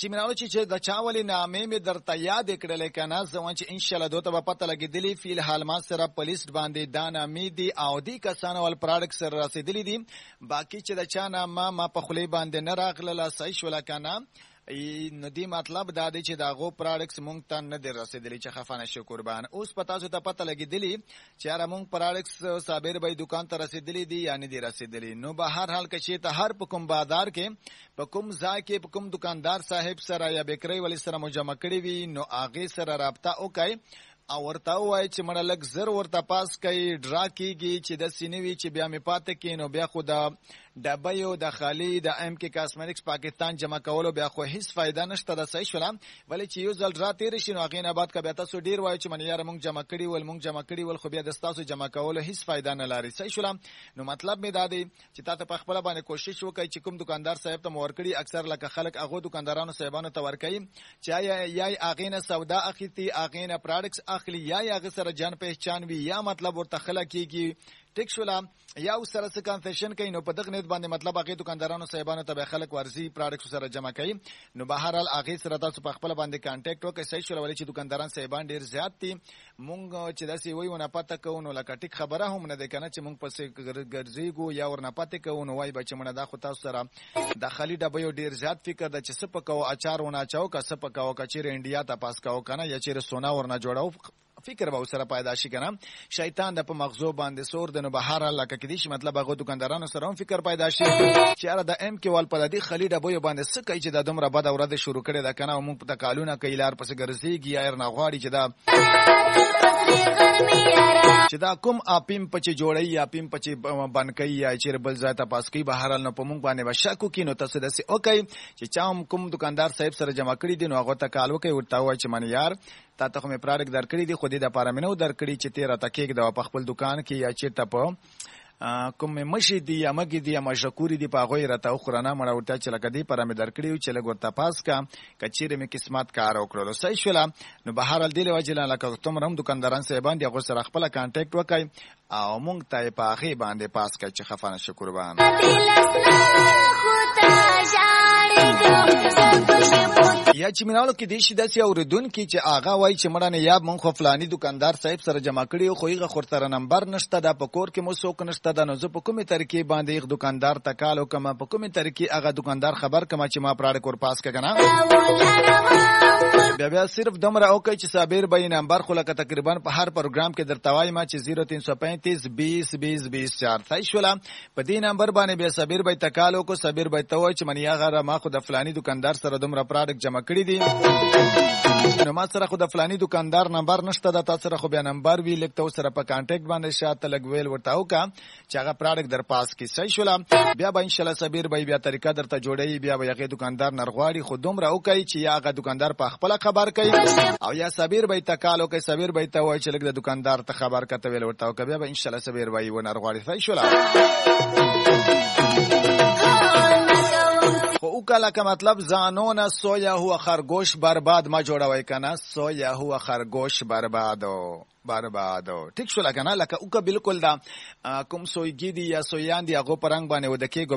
چې مناو چې د چاولې نامې مې درته یاد کړلې کنه زما چې ان شاء الله دوته په پته لګېدلې فی الحال ما سره پولیس باندې دا نامې دي او دې کسانو ول پروډکټ سره رسیدلې دي باقي چې د چا نامه ما په خولې باندې نه راغله صحیح شوله کنه نو دی مطلب دا دی چې دا غو پروډکټس مونږ ته نه دی رسیدلی چې خفه نشي قربان. اوس په تاسو ته پته لګېدلې چې یاره مونږ پروډکټس صابر بھائی دکان ته رسیدلی دي یا نه دي رسیدلی. نو به هر حال که ته هر په کوم بازار کې په کوم ځای کې په کوم دکاندار صاحب سره یا بیکرۍ ولی سره مجمع کړي وي نو هغې سره رابطه وکړئ او ورته ووایي چې مړه لږ زر ورته پاس کوي ډرا کېږي چې داسې نه وي چې بیا مې پاته کړي نو بیا خو د ډبیو د خالي د ایم کې کاسمیټکس پاکستان جمع کولو بیا خو هیڅ فایده نشته د صحیح شوله ولې چې یو ځل ډرا تېرې شي نو هغې نه بعد که بیا تاسو ډېر وایو چې منې یاره مونږ جمع کړي ول خو بیا د ستاسو جمع کولو هیڅ فایده نه لري صحیح شوله. نو مطلب مې دا دی چې تا ته په خپله باندې کوشش وکړئ چې کوم دکاندار صاحب ته مو ورکړي اکثر لکه خلک هغو دکاندارانو صاحبانو ته ورکوي چې یا هغې نه سودا اخیستي هغې نه پروډکټس اخلي یا هغې سره جان پهچان وي یا مطلب ورته خلک کېږي ټیک شوله یا اوس سره څه کنسیشن کوي نو په دغه نیت باندې مطلب هغې دکاندارانو صاحبانو ته به خلک ورځي پروډکټس سره جمع کوي نو بهرحال هغې سره تاسو په خپله باندې کانټیکټ وکړئ صحیح شوله ولې چې دکانداران صاحبان ډېر زیات دي مونږ چې داسې وایي ونه پته کوو نو لکه ټیک خبره هم نه دی که نه چې مونږ پسې ګرځېږو یا ورنه پاتې کوو نو وایي به چې مړه دا خو تاسو سره د خالي ډبیو ډېر زیات فکر ده چې څه په کوو اچار ونه اچوو که څه په کوو که چېرې انډیا ته پاس کوو که نه یا چېرې سونا ورنه جوړوو فکر به سره پیدا شي کنه شیطان د په مغزو باندې سور د نو بهر الله کې دي شي مطلب هغه دکاندارانو سره هم فکر پیدا شي چې اره د ام کې ول په دې خلی ډبو باندې څه کوي چې د دومره بد اورده شروع کړي دا کنه موږ په تکالونه کوي لار پس ګرځيږي یا نه غواړي چې دا کوم اپیم پچ جوړي یا اپیم پچ بنکي یا چیر بل ځای ته پاس کوي بهر الله په موږ باندې وشکو کې نو تاسو دسي اوکي چې چا کوم دکاندار صاحب سره جمع کړي دي نو هغه تکالو کوي ورته وای چې من یار تا ته مې پروډکټ درکړي دي خو دې د پاره مې نو درکړي چې تیرا تکیک د په خپل دکان کې یا چې ته په کوم مشي دي یا مګي دي یا مشکوري دي په غوي راته خورانه مړه ورته چې لکه دې پاره مې درکړي چې لګ ورته پاس کا کچېره مې قسمت کار وکړلو صحیح شولا نو بهر ال دی وجه لکه تم هم دکانداران صاحبان دي غو سره خپل کانټیکټ وکای او مونږ ته په اخی باندې پاس کړ چې خفانه شکر قربان یا چې مناولو کې دیشي داسې اوریدون کې چې آغا وای چې مړه نه یا مونږ خو فلانی دکاندار صاحب سره جمع کړي خو یې خورتره نمبر نشته دا په کور کې مو څوک نشته دا نو زه په کومې طریقې باندې یو دکاندار تکالو کما په کومې طریقې هغه دکاندار خبر کما چې ما پراډ کور پاس کګنا بیا صرف دمر او کوي چې صابر به نمبر خو لکه تقریبا په هر پروګرام کې درتوای ما چې 0335 20 20 24 صحیح شولا په دې نمبر باندې بیا صابر به تکالو کو صابر به توای چې منیا غره ما خو د فلانی دکاندار سره دمر پراډک جمع کړی دي نو ما سره خو د فلانی دکاندار نمبر نشته د تاسو سره خو بیا نمبر وی لیکته سره په کانټیکټ باندې شاته لګویل ورته او کا چې هغه پراډک در پاس کی صحیح شولا بیا به ان شاء الله صابر به بیا طریقه درته جوړی بیا به هغه دکاندار نرغواړي خو دومره او کوي چې هغه دکاندار په خپل خبر کوي او یا صابر به تکالو کوي صابر به ته وای چې لګ د دکاندار ته خبر کته ویل ورته او بیا به ان شاء الله صابر وای و نرغواړي صحیح شولا او کله که مطلب زانون سویا هو خرگوش برباد ما جوړوي کنه سویا هو خرگوش بربادو ټیک شو لکه نه لکه او که بالکل دا کوم سویګی دی یا سویان دی هغه پرنګ باندې ودکې